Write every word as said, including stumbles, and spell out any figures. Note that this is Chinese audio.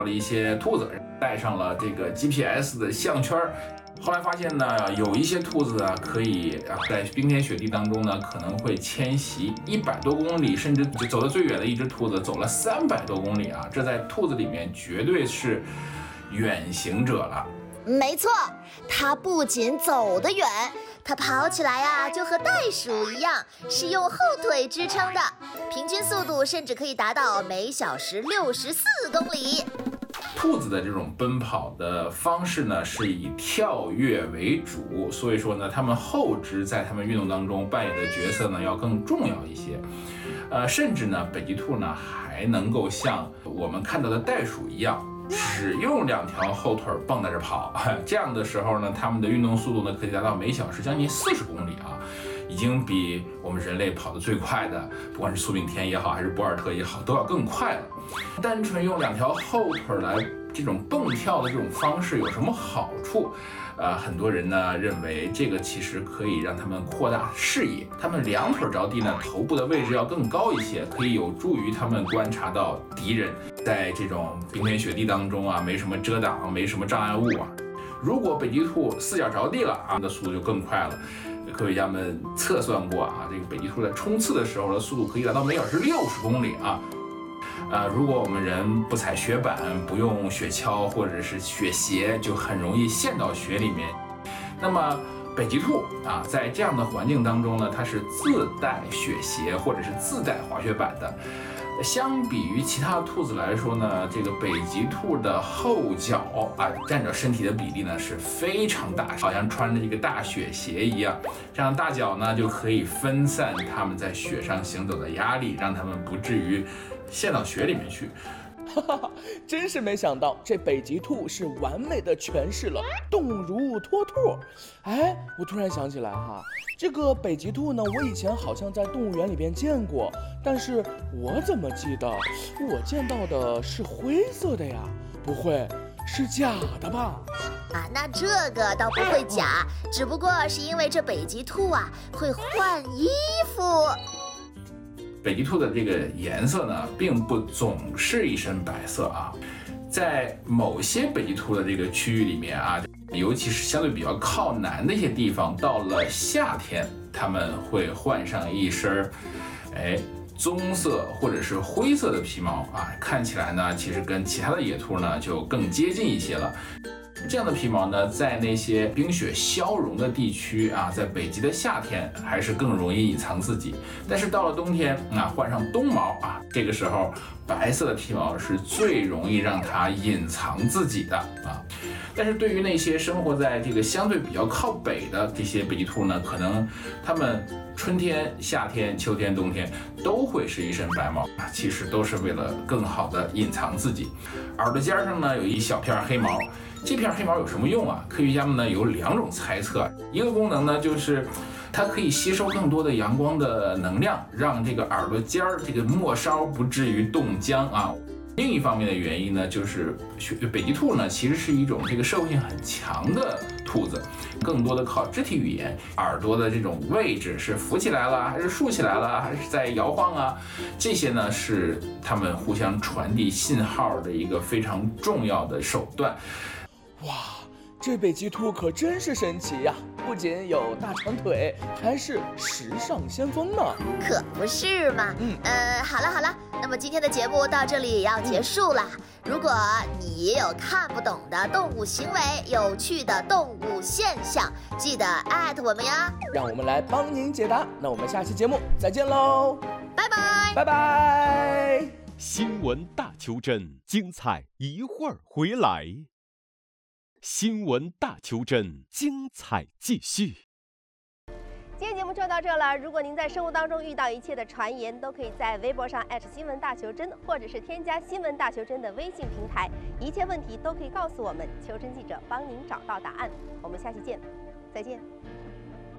了一些兔子，带上了这个 G P S 的项圈。后来发现呢，有一些兔子啊，可以啊在冰天雪地当中呢，可能会迁徙一百多公里，甚至走得最远的一只兔子走了三百多公里啊！这在兔子里面绝对是远行者了。 没错，它不仅走得远，它跑起来啊就和袋鼠一样，是用后腿支撑的，平均速度甚至可以达到每小时六十四公里。 兔子的这种奔跑的方式呢，是以跳跃为主，所以说呢，它们后肢在它们运动当中扮演的角色呢，要更重要一些。呃，甚至呢，北极兔呢还能够像我们看到的袋鼠一样，只用两条后腿蹦跶着跑。这样的时候呢，它们的运动速度呢，可以达到每小时将近四十公里啊。已经比我们人类跑得最快的，不管是苏炳添也好，还是博尔特也好，都要更快了。单纯用两条后腿来这种蹦跳的这种方式有什么好处？呃，很多人呢认为这个其实可以让他们扩大视野，他们两腿着地呢，头部的位置要更高一些，可以有助于他们观察到敌人。在这种冰天雪地当中啊，没什么遮挡，没什么障碍物啊。如果北极兔四脚着地了啊，那速度就更快了。科学家们测算过啊，这个北极兔在冲刺的时候的速度可以达到每小时六十公里啊。呃，如果我们人不踩雪板，不用雪橇或者是雪鞋，就很容易陷到雪里面。那么北极兔啊，在这样的环境当中呢，它是自带雪鞋或者是自带滑雪板的。相比于其他的兔子来说呢，这个北极兔的后脚啊占着身体的比例呢是非常大，好像穿着一个大雪鞋一样。这样大脚呢就可以分散它们在雪上行走的压力，让它们不至于陷到雪里面去。 哈哈，真是没想到，这北极兔是完美的诠释了动如脱兔。哎，我突然想起来哈，这个北极兔呢，我以前好像在动物园里边见过，但是我怎么记得我见到的是灰色的呀？不会是假的吧？ 啊，那这个倒不会假，只不过是因为这北极兔啊会换衣服。 北极兔的这个颜色呢，并不总是一身白色啊，在某些北极兔的这个区域里面啊，尤其是相对比较靠南的一些地方，到了夏天，它们会换上一身，哎，棕色或者是灰色的皮毛啊，看起来呢，其实跟其他的野兔呢就更接近一些了。这样的皮毛呢，在那些冰雪消融的地区啊，在北极的夏天还是更容易隐藏自己。但是到了冬天啊，换上冬毛啊，这个时候白色的皮毛是最容易让它隐藏自己的啊。但是对于那些生活在这个相对比较靠北的这些北极兔呢，可能它们春天、夏天、秋天、冬天都会是一身白毛啊，其实都是为了更好的隐藏自己。耳朵尖上呢有一小片黑毛。这片黑毛有什么用啊？科学家们呢有两种猜测，一个功能呢就是它可以吸收更多的阳光的能量，让这个耳朵尖儿这个末梢不至于冻僵啊。另一方面的原因呢，就是北极兔呢其实是一种这个社会性很强的兔子，更多的靠肢体语言，耳朵的这种位置是浮起来了，还是竖起来了，还是在摇晃啊？这些呢是它们互相传递信号的一个非常重要的手段。 哇，这北极兔可真是神奇呀！不仅有大长腿，还是时尚先锋呢。 可不是嘛。嗯，呃，好了好了，那么今天的节目到这里也要结束啦。嗯、如果你也有看不懂的动物行为、有趣的动物现象，记得艾特我们呀。 让我们来帮您解答。那我们下期节目再见喽， 拜拜， 拜拜。 新闻大求真，精彩一会儿回来。新闻大求真，精彩继续。 今天节目就到这了。如果您在生活当中遇到一切的传言，都可以在微博上新闻大求真，或者是添加新闻大求真的微信平台，一切问题都可以告诉我们，求真记者帮您找到答案。我们下期见，再见。